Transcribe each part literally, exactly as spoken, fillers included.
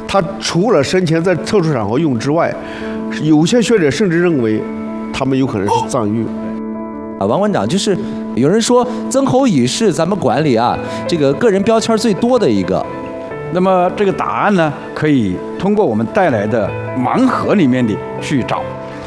他除了生前在特殊场合用之外，有些学者甚至认为他们有可能是藏玉。 啊，王馆长，就是有人说曾侯乙是咱们馆里啊这个个人标签最多的一个。 那么这个答案呢，可以通过我们带来的盲盒里面的去找。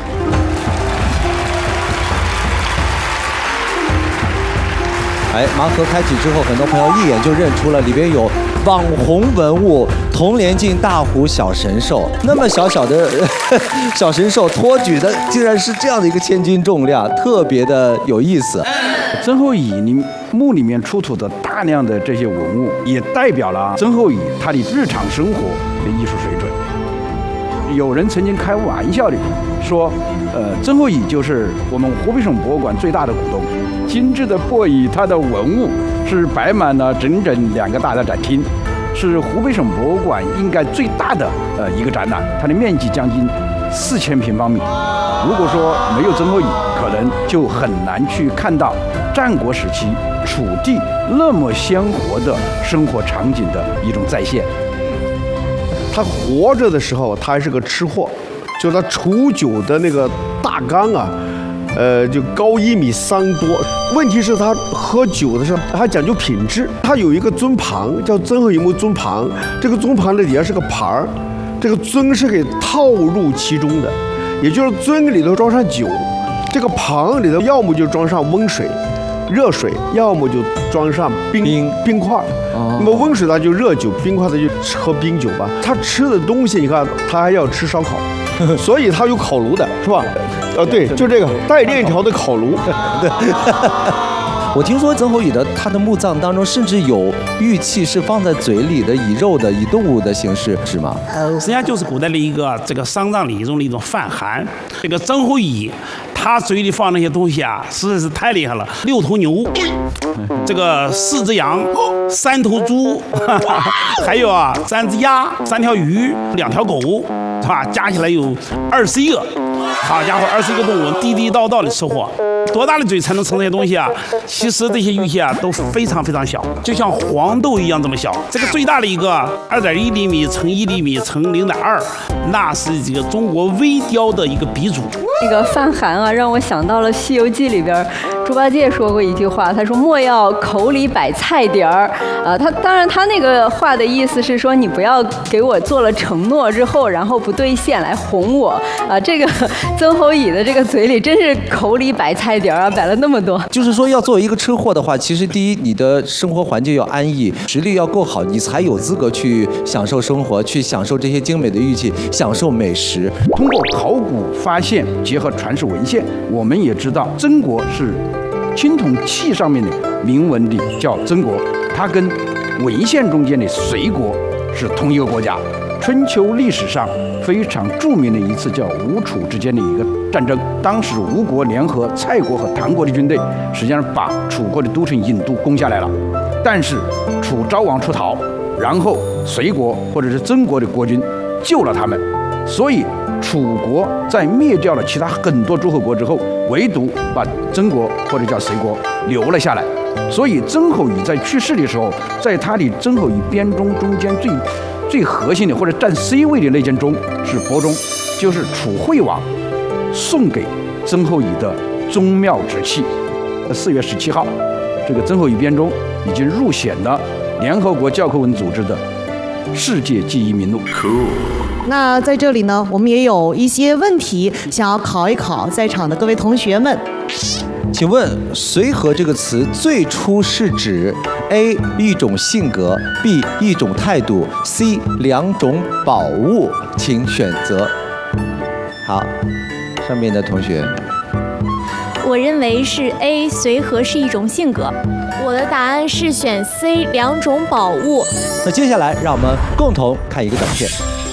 哎，盲盒开启之后，很多朋友一眼就认出了里边有网红文物铜连镜大虎小神兽，那么小小的小神兽托举的竟然是这样的一个千斤重量，特别的有意思。 曾侯乙里墓里面出土的大量的这些文物，也代表了曾侯乙他的日常生活的艺术水准。有人曾经开玩笑的说，呃，曾侯乙就是我们湖北省博物馆最大的股东。精致的座椅，它的文物是摆满了整整两个大的展厅，是湖北省博物馆应该最大的呃一个展览，它的面积将近四千平方米。如果说没有曾侯乙，可能就很难去看到战国时期楚地那么鲜活的生活场景的一种再现。 他活着的时候，他还是个吃货，就他储酒的那个大缸啊。呃，就高一米三多。问题是，他喝酒的时候还讲究品质。他有一个尊旁，叫曾侯乙墓尊旁。这个尊旁的底下是个盘儿，这个尊是给套入其中的，也就是尊里头装上酒，这个旁里头要么就装上温水、热水，要么就装上冰冰, 冰块。哦、那么温水它就热酒，冰块它就喝冰酒吧。他吃的东西，你看他还要吃烧烤。所以它有烤炉的，是吧？呃，对，就这个带链条的烤炉。对。 我听说曾侯乙的他的墓葬当中，甚至有玉器是放在嘴里的，以肉的、以动物的形式，是吗？ 呃，实际上就是古代的一个这个丧葬礼中的一种范涵。这个曾侯乙，他嘴里放那些东西啊，实在是太厉害了。六头牛，这个四只羊，三头猪，还有啊三只鸭，三条鱼，两条狗，是吧？加起来有二十一个。好家伙，二十一个动物，地地道道的吃货。多大的嘴才能盛这些东西啊？其实这些玉器啊都非常非常小，就像黄豆一样这么小。这个最大的一个二点一厘米乘一厘米乘零点二，那是这个中国微雕的一个鼻祖。 那个范涵啊，让我想到了《西游记》里边猪八戒说过一句话，他说莫要口里摆菜碟儿。啊，他当然他那个话的意思是说，你不要给我做了承诺之后，然后不兑现来哄我。啊，这个曾侯乙的这个嘴里真是口里摆菜碟儿啊，摆了那么多。 就是说，要作为一个吃货的话，其实第一，你的生活环境要安逸，实力要够好，你才有资格去享受生活，去享受这些精美的玉器，享受美食。 通过考古发现，结合传世文献，我们也知道曾国是青铜器上面的铭文的叫曾国，它跟文献中间的隋国是同一个国家。春秋历史上非常著名的一次叫吴楚之间的一个战争，当时吴国联合蔡国和唐国的军队，实际上把楚国的都城郢都攻下来了，但是楚昭王出逃，然后隋国或者是曾国的国君救了他们，所以楚国在灭掉了其他很多诸侯国之后，唯独把曾国或者叫隋国留了下来。所以曾侯乙在去世的时候，在他的曾侯乙编钟中间最最核心的或者占 C 位的那件钟是帛钟，就是楚惠王送给曾侯乙的宗庙之器。四月十七号，这个曾侯乙编钟已经入选了联合国教科文组织的世界记忆名录。 那在这里呢，我们也有一些问题想要考一考在场的各位同学们。 请问随和这个词最初是指 A 一种性格， B 一种态度， C 两种宝物，请选择。好，上面的同学， 我认为是 A 随和是一种性格。我的答案是选 C 两种宝物。 那接下来让我们共同看一个短片。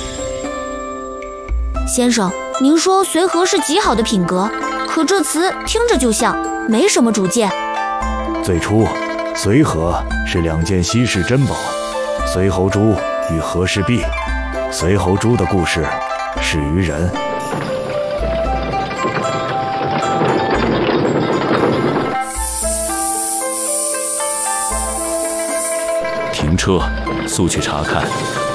先生，您说随和是极好的品格，可这词听着就像没什么主见。 最初，随和是两件稀世珍宝，随侯珠与和氏璧。随侯珠的故事始于人。停车，速去查看。